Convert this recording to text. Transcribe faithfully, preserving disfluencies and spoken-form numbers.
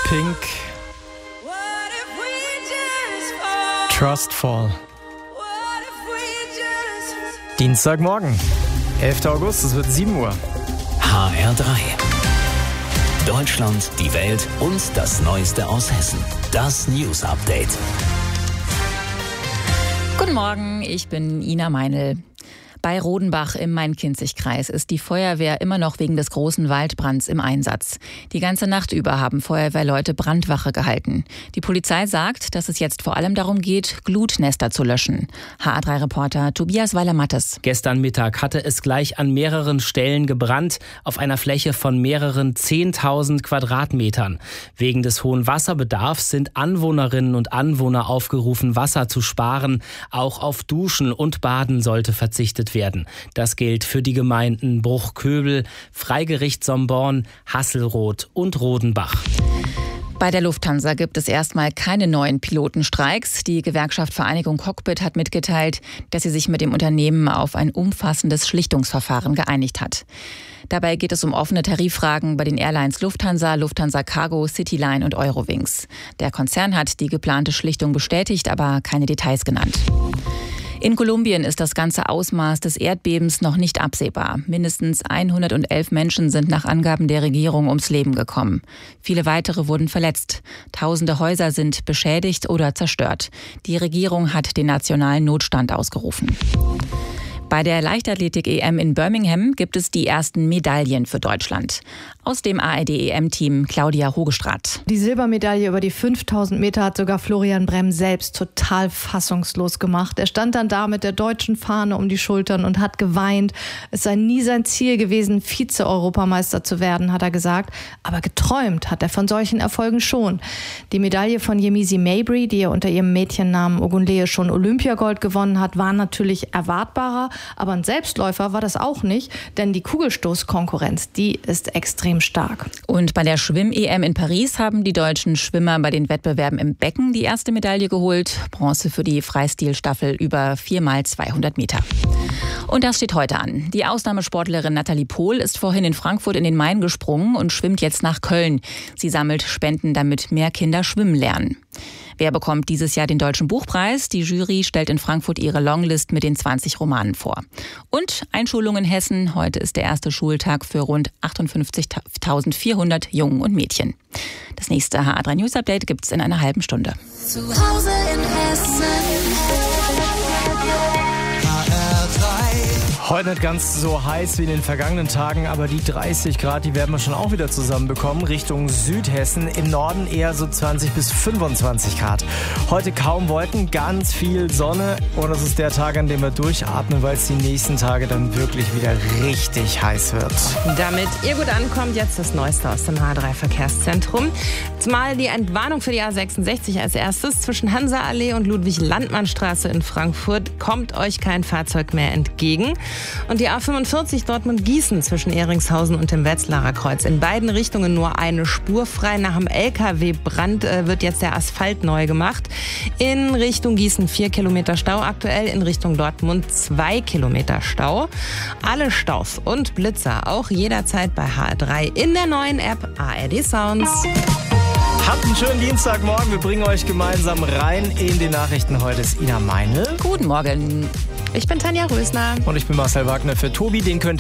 Pink. Trustfall. Dienstagmorgen, elfter August, es wird sieben Uhr. H R drei. Deutschland, die Welt und das Neueste aus Hessen. Das News Update. Guten Morgen, ich bin Ina Meinl. Bei Rodenbach im Main-Kinzig-Kreis ist die Feuerwehr immer noch wegen des großen Waldbrands im Einsatz. Die ganze Nacht über haben Feuerwehrleute Brandwache gehalten. Die Polizei sagt, dass es jetzt vor allem darum geht, Glutnester zu löschen. H A drei Reporter Tobias Weiler-Mattes. Gestern Mittag hatte es gleich an mehreren Stellen gebrannt, auf einer Fläche von mehreren zehntausend Quadratmetern. Wegen des hohen Wasserbedarfs sind Anwohnerinnen und Anwohner aufgerufen, Wasser zu sparen. Auch auf Duschen und Baden sollte verzichtet werden. werden. Das gilt für die Gemeinden Bruchköbel, Freigericht Somborn, Hasselroth und Rodenbach. Bei der Lufthansa gibt es erstmal keine neuen Pilotenstreiks. Die Gewerkschaft Vereinigung Cockpit hat mitgeteilt, dass sie sich mit dem Unternehmen auf ein umfassendes Schlichtungsverfahren geeinigt hat. Dabei geht es um offene Tariffragen bei den Airlines Lufthansa, Lufthansa Cargo, Cityline und Eurowings. Der Konzern hat die geplante Schlichtung bestätigt, aber keine Details genannt. In Kolumbien ist das ganze Ausmaß des Erdbebens noch nicht absehbar. Mindestens hundertelf Menschen sind nach Angaben der Regierung ums Leben gekommen. Viele weitere wurden verletzt. Tausende Häuser sind beschädigt oder zerstört. Die Regierung hat den nationalen Notstand ausgerufen. Bei der Leichtathletik-E M in Birmingham gibt es die ersten Medaillen für Deutschland. Aus dem A R D-E M-Team Claudia Hogestraat. Die Silbermedaille über die fünftausend Meter hat sogar Florian Brehm selbst total fassungslos gemacht. Er stand dann da mit der deutschen Fahne um die Schultern und hat geweint. Es sei nie sein Ziel gewesen, Vize-Europameister zu werden, hat er gesagt. Aber geträumt hat er von solchen Erfolgen schon. Die Medaille von Yemisi Mabry, die er unter ihrem Mädchennamen Ogunleye schon Olympiagold gewonnen hat, war natürlich erwartbarer. Aber ein Selbstläufer war das auch nicht, denn die Kugelstoßkonkurrenz, die ist extrem stark. Und bei der Schwimm-E M in Paris haben die deutschen Schwimmer bei den Wettbewerben im Becken die erste Medaille geholt. Bronze für die Freistilstaffel über vier mal zweihundert Meter. Und das steht heute an. Die Ausnahmesportlerin Nathalie Pohl ist vorhin in Frankfurt in den Main gesprungen und schwimmt jetzt nach Köln. Sie sammelt Spenden, damit mehr Kinder schwimmen lernen. Wer bekommt dieses Jahr den Deutschen Buchpreis? Die Jury stellt in Frankfurt ihre Longlist mit den zwanzig Romanen vor. Und Einschulung in Hessen. Heute ist der erste Schultag für rund achtundfünfzigtausendvierhundert Jungen und Mädchen. Das nächste H A drei News Update gibt es in einer halben Stunde. Zu Hause in Hessen. Heute nicht ganz so heiß wie in den vergangenen Tagen, aber die dreißig Grad, die werden wir schon auch wieder zusammenbekommen. Richtung Südhessen, im Norden eher so zwanzig bis fünfundzwanzig Grad. Heute kaum Wolken, ganz viel Sonne und es ist der Tag, an dem wir durchatmen, weil es die nächsten Tage dann wirklich wieder richtig heiß wird. Damit ihr gut ankommt, jetzt das Neueste aus dem H A drei Verkehrszentrum. Zumal die Entwarnung für die A sechsundsechzig als erstes zwischen Hansa-Allee und Ludwig-Landmann-Straße in Frankfurt kommt euch kein Fahrzeug mehr entgegen. Und die A fünfundvierzig Dortmund-Gießen zwischen Ehringshausen und dem Wetzlarer Kreuz. In beiden Richtungen nur eine Spur frei. Nach dem L K W-Brand äh, wird jetzt der Asphalt neu gemacht. In Richtung Gießen vier Kilometer Stau aktuell, in Richtung Dortmund zwei Kilometer Stau. Alle Staus und Blitzer auch jederzeit bei H R drei in der neuen App A R D Sounds. Habt einen schönen Dienstagmorgen. Wir bringen euch gemeinsam rein in die Nachrichten. Heute ist Ina Meinl. Guten Morgen. Ich bin Tanja Rösner. Und ich bin Marcel Wagner für Tobi. Den könnt